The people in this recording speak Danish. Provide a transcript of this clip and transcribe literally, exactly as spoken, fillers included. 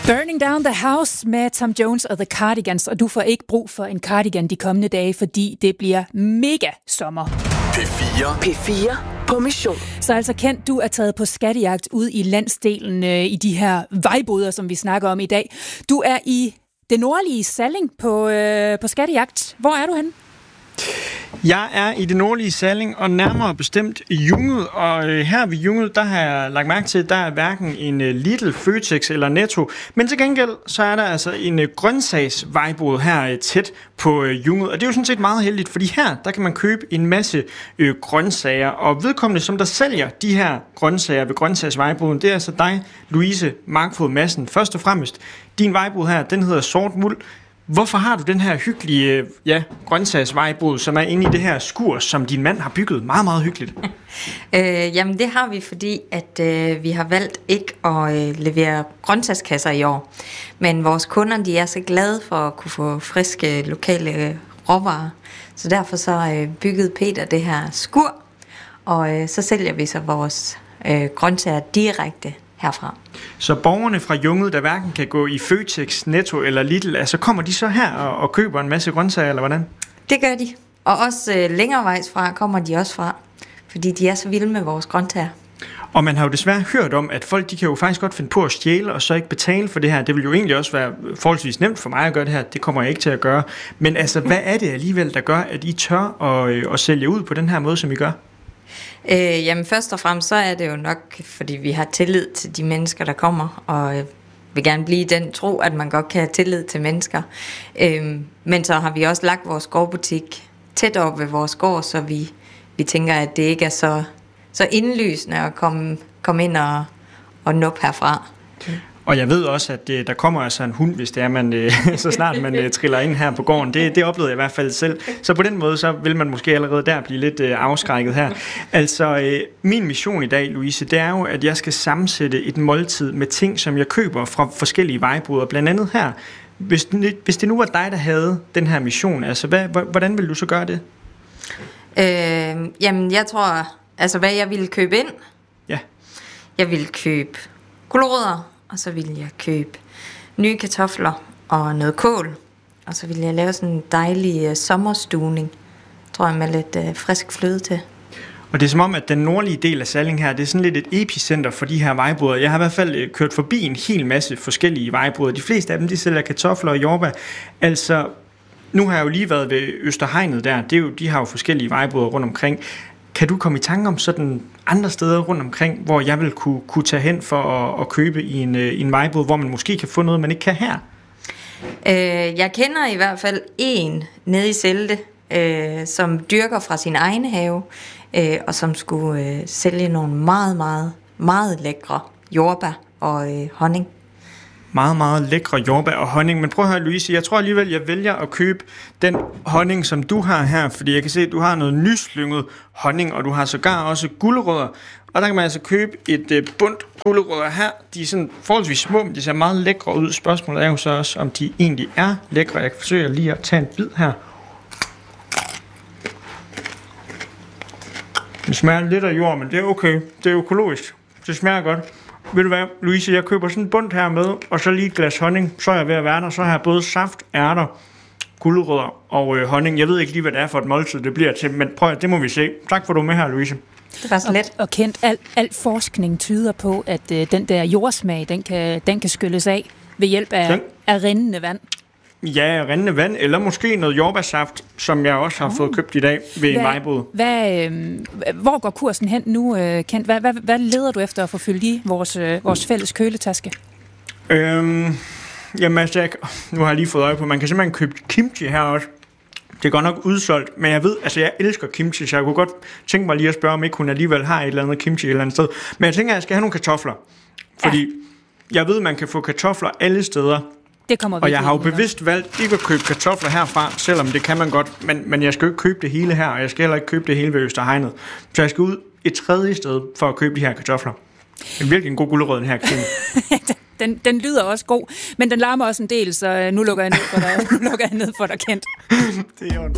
Burning Down the House med Tom Jones og The Cardigans, og du får ikke brug for en cardigan de kommende dage, fordi det bliver mega sommer. P fire. P fire på mission. Så altså Kent, du er taget på skattejagt ude i landsdelen øh, i de her vejboder, som vi snakker om i dag. Du er i det nordlige Salling på, øh, på skattejagt. Hvor er du henne? Jeg er i det nordlige Salling, og nærmere bestemt i Junget, og øh, her ved Junget, der har jeg lagt mærke til, der er hverken en øh, Lidl, Føtex eller Netto, men til gengæld, så er der altså en øh, grøntsagsvejbod her øh, tæt på øh, Junget, og det er jo sådan set meget heldigt, fordi her, der kan man købe en masse øh, grøntsager, og vedkommende, som der sælger de her grøntsager ved grøntsagsvejboden, det er altså dig, Louise Markfod Madsen. Først og fremmest, din vejbod her, den hedder Sort Muld. Hvorfor har du den her hyggelige ja, grøntsagsvejbod, som er inde i det her skur, som din mand har bygget? Meget, meget hyggeligt. Øh, jamen det har vi, fordi at øh, vi har valgt ikke at øh, levere grøntsagskasser i år. Men vores kunder, de er så glade for at kunne få friske lokale råvarer. Så derfor så øh, byggede Peter det her skur, og øh, så sælger vi så vores øh, grøntsager direkte herfra. Så borgerne fra Junget, der hverken kan gå i Føtex, Netto eller Lidl, altså kommer de så her og, og køber en masse grøntsager, eller hvordan? Det gør de. Og også øh, længerevejs fra kommer de også fra, fordi de er så vilde med vores grøntsager. Og man har jo desværre hørt om, at folk de kan jo faktisk godt finde på at stjæle og så ikke betale for det her. Det vil jo egentlig også være forholdsvis nemt for mig at gøre det her. Det kommer jeg ikke til at gøre. Men altså, hvad er det alligevel, der gør, at I tør at, øh, at sælge ud på den her måde, som I gør? Øh, jamen først og fremmest så er det jo nok, fordi vi har tillid til de mennesker, der kommer, og øh, vil gerne blive den tro, at man godt kan have tillid til mennesker. Øh, men så har vi også lagt vores gårdbutik tæt op ved vores gård, så vi, vi tænker, at det ikke er så, så indlysende at komme, komme ind og, og nuppe herfra. Okay. Og jeg ved også, at øh, der kommer altså en hund, hvis det er, man, øh, så snart man øh, triller ind her på gården. Det, det oplevede jeg i hvert fald selv. Så på den måde, så vil man måske allerede der blive lidt øh, afskrækket her. Altså, øh, min mission i dag, Louise, det er jo, at jeg skal sammensætte et måltid med ting, som jeg køber fra forskellige vejboder. Blandt andet her. Hvis, hvis det nu var dig, der havde den her mission, altså, hvad, hvordan ville du så gøre det? Øh, jamen, jeg tror, altså hvad jeg ville købe ind. Ja. Jeg ville købe gulerødder. Og så ville jeg købe nye kartofler og noget kål. Og så ville jeg lave sådan en dejlig uh, sommerstuvning, tror jeg, med lidt uh, frisk fløde til. Og det er som om, at den nordlige del af Salling her, det er sådan lidt et epicenter for de her vejboder. Jeg har i hvert fald kørt forbi en hel masse forskellige vejboder. De fleste af dem, de sælger kartofler og jordbær. Altså, nu har jeg jo lige været ved Østerhegnet der. Det er jo, de har jo forskellige vejboder rundt omkring. Kan du komme i tanke om sådan andre steder rundt omkring, hvor jeg vil kunne, kunne tage hen for at, at købe i en, i en vejbod, hvor man måske kan få noget, man ikke kan her? Øh, jeg kender i hvert fald en nede i Selde, øh, som dyrker fra sin egen have, øh, og som skulle øh, sælge nogle meget, meget, meget lækre jordbær og øh, honning. Meget, meget lækre jordbær og honning. Men prøv at høre, Louise, jeg tror alligevel, jeg vælger at købe den honning, som du har her, fordi jeg kan se, at du har noget nyslynget honning, og du har sågar også gulerødder. Og der kan man altså købe et øh, bundt gulerødder her. De er sådan forholdsvis små, men de ser meget lækre ud. Spørgsmålet er jo så også, om de egentlig er lækre. Jeg kan forsøge lige at tage en bid her. Det smager lidt af jord, men det er okay. Det er økologisk. Det smager godt. Ved du hvad, Louise, jeg køber sådan en bund her med, og så lige et glas honning, så er jeg ved at være der. Så har jeg både saft, ærter, gulerødder og øh, honning. Jeg ved ikke lige, hvad det er for et måltid, det bliver til, men prøv at det må vi se. Tak for, du er med her, Louise. Det var så let. Og, og Kent, al, al forskning tyder på, at øh, den der jordsmag, den kan, den kan skylles af ved hjælp af, af rindende vand. Ja, rindende vand, eller måske noget jordbærsaft, som jeg også har oh. fået købt i dag ved en vejbod. Hvad, øh, hvor går kursen hen nu, øh, Kent? Hvad, hvad, hvad leder du efter at få fyldt i vores, øh, vores fælles køletaske? Øhm, jamen altså, jeg, nu har jeg lige fået øje på, man kan simpelthen købe kimchi her også. Det er godt nok udsolgt, men jeg ved, altså jeg elsker kimchi, så jeg kunne godt tænke mig lige at spørge, om ikke hun alligevel har et eller andet kimchi et eller andet sted. Men jeg tænker, at jeg skal have nogle kartofler, fordi ja. jeg ved, man kan få kartofler alle steder. Det kommer og jeg har jo bevidst valgt ikke at købe kartofler herfra, selvom det kan man godt, men, men jeg skal jo ikke købe det hele her, og jeg skal heller ikke købe det hele ved Østerhegnet. Så jeg skal ud et tredje sted for at købe de her kartofler. Det er virkelig en god gulerød, den her klima. den, den lyder også god, men den larmer også en del, så nu lukker jeg ned for dig, nu lukker jeg ned for dig, Kent. Det er jo